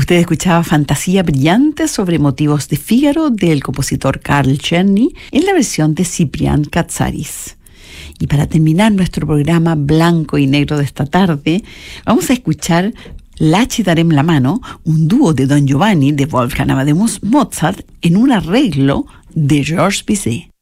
Usted escuchaba Fantasía Brillante sobre motivos de Fígaro del compositor Carl Czerny en la versión de Ciprián Katsaris. Y para terminar nuestro programa blanco y negro de esta tarde, vamos a escuchar La Chitarem la mano, un dúo de Don Giovanni de Wolfgang Amadeus Mozart en un arreglo de Georges Bizet.